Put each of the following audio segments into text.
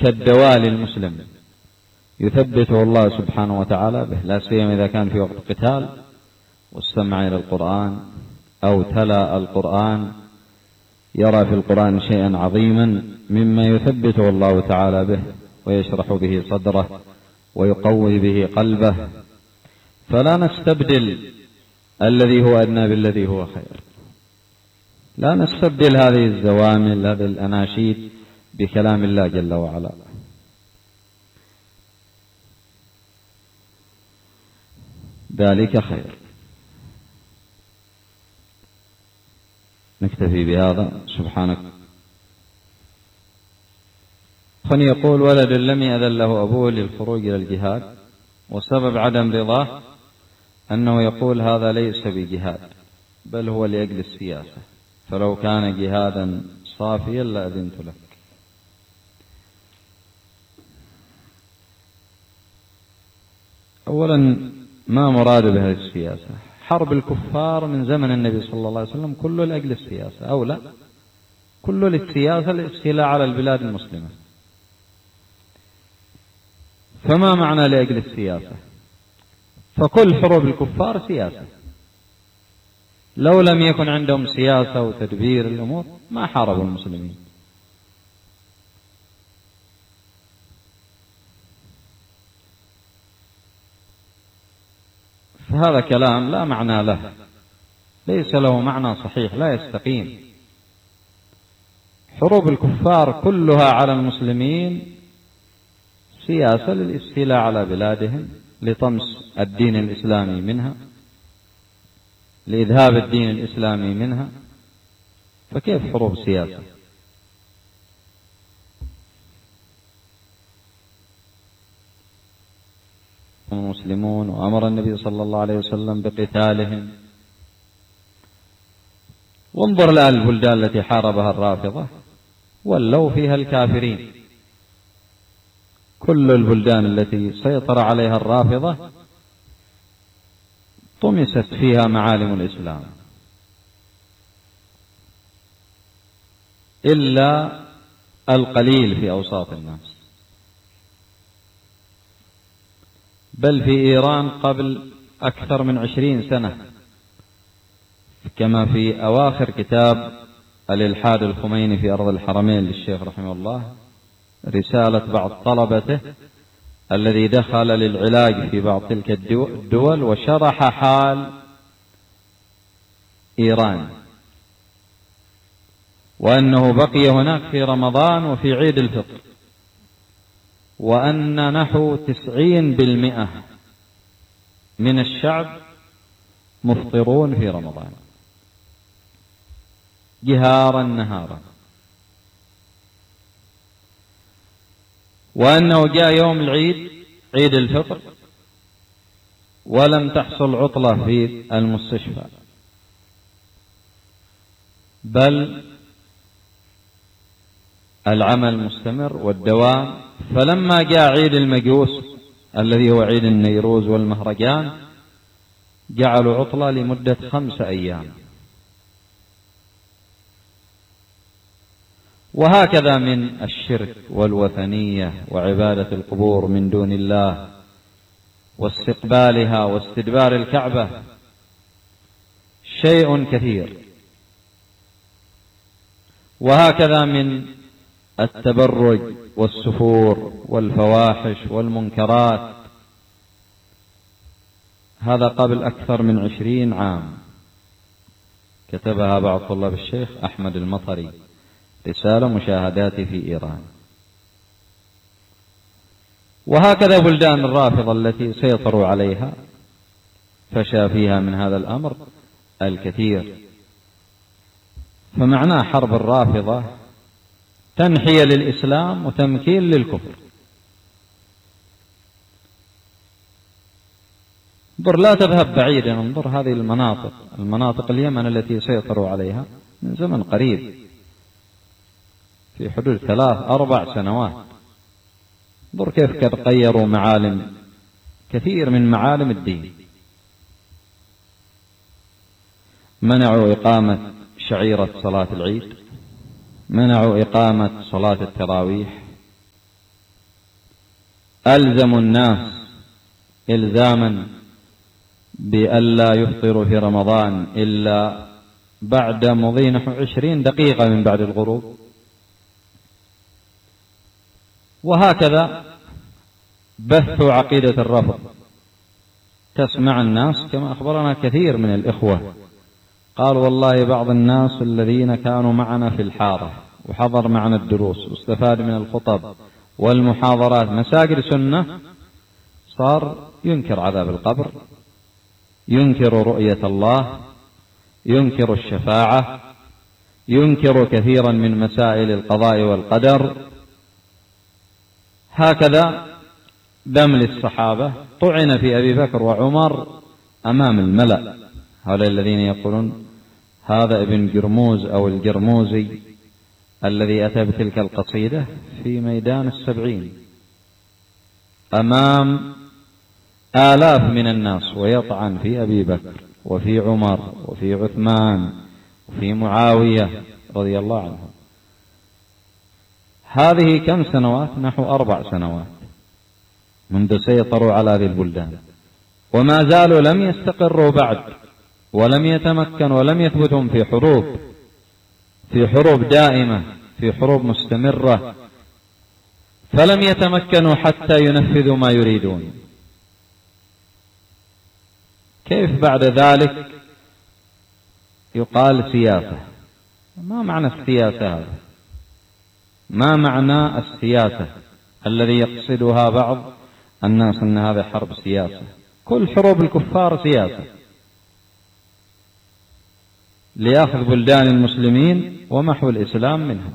كالدواء للمسلم يثبته الله سبحانه وتعالى به، لا سيما إذا كان في وقت قتال واستمع إلى القرآن أو تلا القرآن، يرى في القرآن شيئا عظيما مما يثبته الله تعالى به ويشرح به صدره ويقوي به قلبه. فلا نستبدل الذي هو أدنى بالذي هو خير، لا نستبدل هذه الزوامل هذه الأناشيد بكلام الله جل وعلا. ذلك خير. نكتفي بهذا. سبحانك. خني يقول: ولد لم يأذن له أبوه للخروج إلى الجهاد، وسبب عدم رضاه أنه يقول هذا ليس بجهاد بل هو لأجل السياسة، فلو كان جهادا صافيا لأذنت لك. أولا، ما مراد بهذه السياسة؟ حرب الكفار من زمن النبي صلى الله عليه وسلم كله لأجل السياسة، أو لا كله للسياسة، الاستيلاء على البلاد المسلمة. فما معنى لأجل السياسة؟ فكل حروب الكفار سياسة. لو لم يكن عندهم سياسة وتدبير الأمور ما حاربوا المسلمين. فهذا كلام لا معنى له، ليس له معنى صحيح، لا يستقيم. حروب الكفار كلها على المسلمين سياسة للاستيلاء على بلادهم، لطمس الدين الإسلامي منها، لإذهاب الدين الإسلامي منها. فكيف حروب سياسة؟ المسلمون وأمر النبي صلى الله عليه وسلم بقتالهم. وانظر الآن البلدان التي حاربها الرافضة ولوا فيها الكافرين. كل البلدان التي سيطر عليها الرافضة طمست فيها معالم الإسلام، إلا القليل في أوساط الناس. بل في إيران قبل أكثر من 20 سنة، كما في أواخر كتاب الإلحاد الخميني في أرض الحرمين للشيخ رحمه الله، رسالة بعض طلبته الذي دخل للعلاج في بعض تلك الدول وشرح حال إيران، وأنه بقي هناك في رمضان وفي عيد الفطر، وأن نحو 90% من الشعب مفطرون في رمضان جهارا نهارا، وأنه جاء يوم العيد عيد الفطر ولم تحصل عطلة في المستشفى، بل العمل مستمر والدوام. فلما جاء عيد المجوس الذي هو عيد النيروز والمهرجان جعلوا عطلة لمدة 5 أيام. وهكذا من الشرك والوثنية وعبادة القبور من دون الله واستقبالها واستدبار الكعبة شيء كثير. وهكذا من التبرج والسفور والفواحش والمنكرات. هذا قبل أكثر من 20 عام كتبها بعض طلاب الشيخ أحمد المطري، رسالة مشاهداتي في إيران. وهكذا بلدان الرافضة التي سيطروا عليها فشى فيها من هذا الأمر الكثير. فمعناه حرب الرافضة تنحية للإسلام وتمكين للكفر. انظر، لا تذهب بعيدا، انظر هذه المناطق اليمن التي سيطروا عليها من زمن قريب، في حدود 3-4 سنوات. انظر كيف قد غيروا معالم كثير من معالم الدين. منعوا إقامة شعيرة صلاة العيد، منعوا إقامة صلاة التراويح، ألزم الناس إلزاما بألا يفطروا في رمضان إلا بعد مضي نحو 20 دقيقة من بعد الغروب. وهكذا بثوا عقيدة الرفض. تسمع الناس كما أخبرنا كثير من الإخوة قال والله بعض الناس الذين كانوا معنا في الحارة وحضر معنا الدروس واستفاد من الخطب والمحاضرات مساجد سنة صار ينكر عذاب القبر، ينكر رؤية الله، ينكر الشفاعة، ينكر كثيرا من مسائل القضاء والقدر. هكذا دم للصحابة طعن في أبي بكر وعمر أمام الملأ، هؤلاء الذين يقولون هذا ابن جرموز أو الجرموزي الذي أتى بتلك القصيدة في ميدان السبعين أمام آلاف من الناس ويطعن في أبي بكر وفي عمر وفي عثمان وفي معاوية رضي الله عنهم. هذه كم سنوات؟ نحو 4 سنوات منذ سيطروا على هذه البلدان، وما زالوا لم يستقروا بعد، ولم يتمكنوا ولم يثبتوا في حروب دائمة، في حروب مستمرة، فلم يتمكنوا حتى ينفذوا ما يريدون. كيف بعد ذلك يقال سياسة؟ ما معنى السياسة هذا؟ ما معنى السياسة الذي يقصدها بعض الناس أن هذا حرب سياسة؟ كل حروب الكفار سياسة لأخذ بلدان المسلمين ومحو الإسلام منها.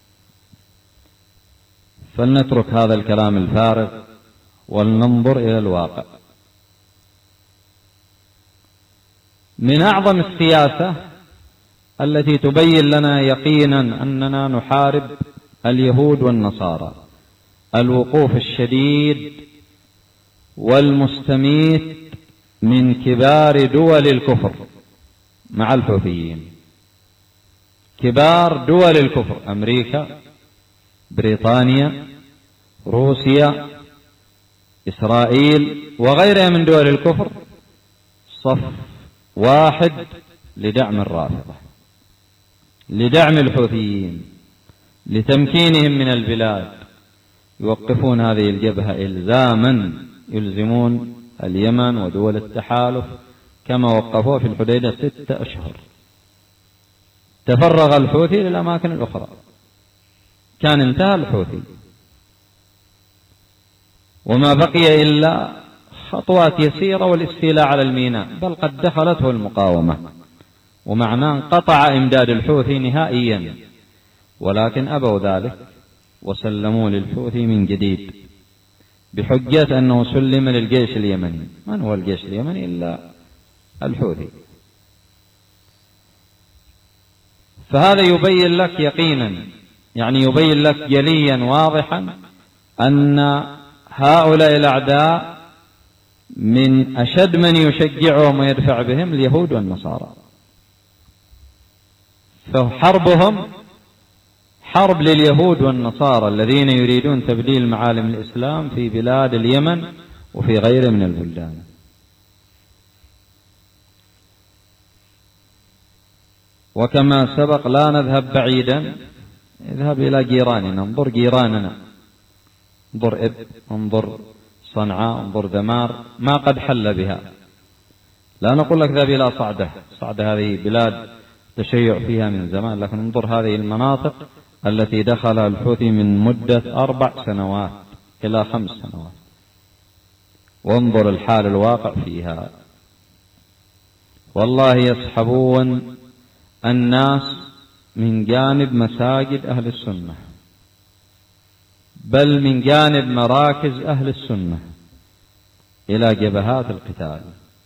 فلنترك هذا الكلام الفارغ ولننظر إلى الواقع. من أعظم السياسة التي تبين لنا يقينا أننا نحارب اليهود والنصارى الوقوف الشديد والمستميت من كبار دول الكفر مع الحوثيين. كبار دول الكفر أمريكا، بريطانيا، روسيا، إسرائيل وغيرها من دول الكفر صف واحد لدعم الرافضة، لدعم الحوثيين، لتمكينهم من البلاد. يوقفون هذه الجبهة إلزاما، يلزمون اليمن ودول التحالف كما وقفوا في الحديدة 6 أشهر. تفرغ الحوثي للأماكن الأخرى، كان انتهى الحوثي وما بقي إلا خطوات يسيرة والاستيلاء على الميناء، بل قد دخلته المقاومة، ومعناه انقطع إمداد الحوثي نهائيا، ولكن أبوا ذلك وسلموا للحوثي من جديد بحجة أنه سلم للجيش اليمني. من هو الجيش اليمني إلا الحوثي؟ فهذا يبين لك يقينا، يعني يبين لك جليا واضحا أن هؤلاء الأعداء من أشد من يشجعهم ويدفع بهم اليهود والنصارى، فحربهم حرب لليهود والنصارى الذين يريدون تبديل معالم الإسلام في بلاد اليمن وفي غيره من البلدان. وكما سبق لا نذهب بعيدا، اذهب إلى جيراننا، انظر جيراننا، انظر إب، انظر صنعاء، انظر دمار، ما قد حل بها. لا نقول لك ذهب إلى صعدة، صعدة هذه بلاد تشيع فيها من زمان، لكن انظر هذه المناطق التي دخلها الحوثي من مدة 4 سنوات إلى 5 سنوات، وانظر الحال الواقع فيها. والله يسحبون الناس من جانب مساجد أهل السنة، بل من جانب مراكز أهل السنة إلى جبهات القتال.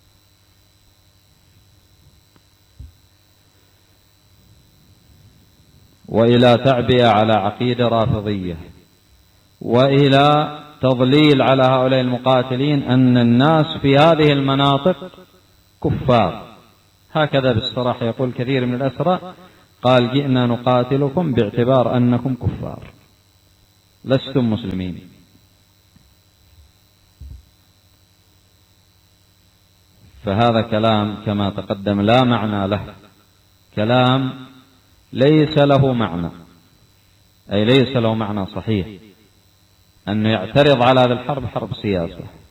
وإلى تعبئة على عقيدة رافضية، وإلى تضليل على هؤلاء المقاتلين أن الناس في هذه المناطق كفار. هكذا بالصراحة يقول كثير من الأسرى، قال جئنا نقاتلكم باعتبار أنكم كفار لستم مسلمين. فهذا كلام كما تقدم لا معنى له، كلام ليس له معنى، أي ليس له معنى صحيح. أنه يعترض على هذه الحرب حرب سياسة،